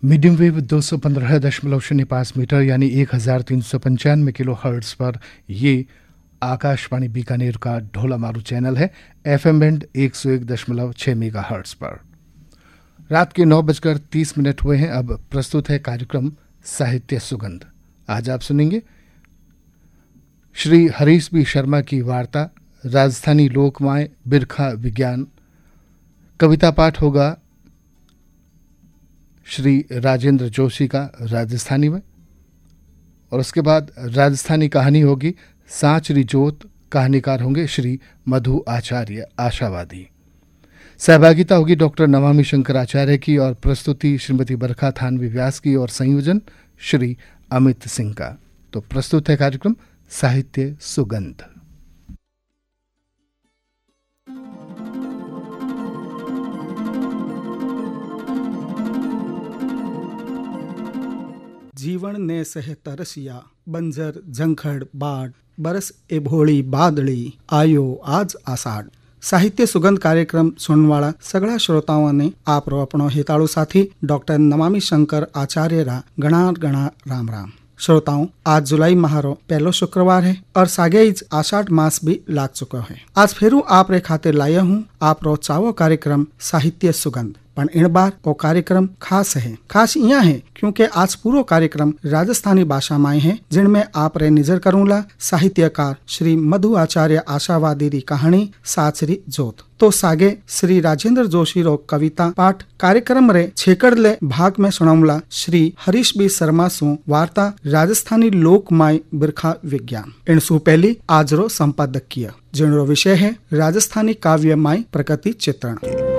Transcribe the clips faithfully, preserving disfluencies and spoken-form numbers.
Medium wave दो सौ पंद्रह दशमलव शून्य पाँच मीटर यानी एक हजार तीन सौ पंचानवे किलो हर्ट्ज पर ये आकाशवाणी बीकानेर का ढोला मारू चैनल है। एफएम बैंड एक सौ एक दशमलव छः मेगा हर्ट्ज पर। रात के नौ बजकर तीस मिनट हुए हैं। अब प्रस्तुत है कार्यक्रम साहित्य सुगंध। आज आप सुनेंगे श्री हरीश बी शर्मा की वार्ता राजस्थानी लोकमाय बिरखा विज्ञान। कविता पाठ होगा श्री राजेंद्र जोशी का राजस्थानी में, और उसके बाद राजस्थानी कहानी होगी सांचरी जोत। कहानीकार होंगे श्री मधु आचार्य आशावादी। सहभागिता होगी डॉक्टर नमामि शंकर आचार्य की और प्रस्तुति श्रीमती बरखा थानवी व्यास की और संयोजन श्री अमित सिंह का। तो प्रस्तुत है कार्यक्रम साहित्य सुगंध। जीवन ने सह तरसिया बंजर झंखड़ बाढ़ बरस ए भोळी बादળી आयो आज आषाढ़। साहित्य सुगंध कार्यक्रम सुनने वाला सगड़ा श्रोताओं ने आप अपनो हिताड़ू साथी डॉक्टर नमामि शंकर आचार्य रा गणा गणा राम राम। श्रोताओं, आज जुलाई माह रो पहलो शुक्रवार है और सागे आषाढ़ मास भी लाग चुका है। आज फिर आप रे खातिर लाया हूँ आप रो चावो कार्यक्रम साहित्य सुगंध। पर इन बार वो कार्यक्रम खास है। खास यहाँ है क्योंकि आज पूरा कार्यक्रम राजस्थानी भाषा में है, जिनमें आप रे निजर करूंगा साहित्यकार श्री मधु आचार्य आशावादी री कहानी सांचरी जोत। तो सागे श्री राजेंद्र जोशी रो कविता पाठ कार्यक्रम रे छेकड़ले भाग में सुनाऊंगा श्री हरीश बी शर्मा सु वार्ता राजस्थानी लोकमाय बिरखा विज्ञान। इनसु पहली आज रो संपादकीय जिनरो विषय है राजस्थानी काव्यमय प्रकृति चित्रण।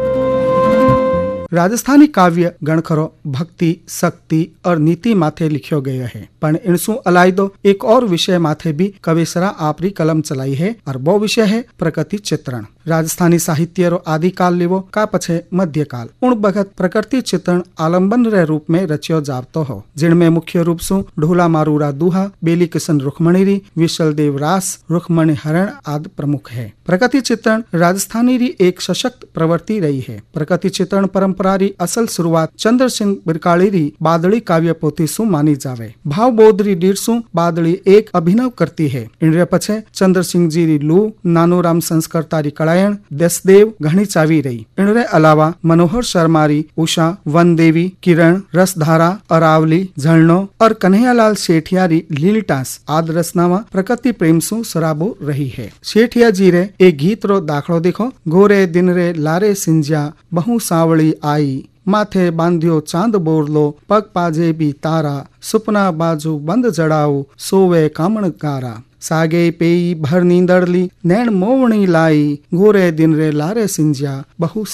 राजस्थानी काव्य गणखरो भक्ति शक्ति और नीति माथे लिखियो गया है, पर इनसु अलाइदो एक और विषय माथे भी कविसरा आपरी कलम चलाई है और वो विषय है प्रकृति चित्रण। राजस्थानी साहित्य रो आदि काल लेवो का पछे मध्यकाल उन बखत प्रकृति चित्रण आलम्बन रे रूप में रचियो जावतो हो, जिनमें मुख्य रूप से ढोला मारूरा दुहा, बेली किशन रुक्मणी, विशल देव रास, रुक्मणी हरण आदि प्रमुख है। प्रकृति चित्रण राजस्थानी री एक सशक्त प्रवृत्ति रही है। प्रकृति चित्रण परंपरा री असल शुरुआत चंद्र सिंह बिरकाली री बादળી काव्य पोथी सु मानी जावे। भाव बोध री डीर सु बादળી एक अभिनव करती है। इनरे पछे चंद्र सिंह जी री लू, नानोराम संस्कर्ता री कड़ायण, दसदेव घणी चावी रही। इनरे अलावा मनोहर शर्मा री उषा, वन देवी, किरण, रसधारा, अरावली, झरणो और कन्हैयालाल सेठिया री लीलटास आदि रचनावा प्रकृति प्रेम सु सराबो रही है। सेठिया जी रे एक गीत रो दाखलो देखो। गोरे दिन रे लारे सिंजा बहु सावली आई, माथे बांधियो चांद बोरलो, पग पाजे भी तारा, सुपना बाजू बंद जड़ाऊ, सोवे कामणकारा। सागे पेई भर नींदड़ली, नैण मोवणी लाई, गोरे दिन रे लारे सिंजा बहु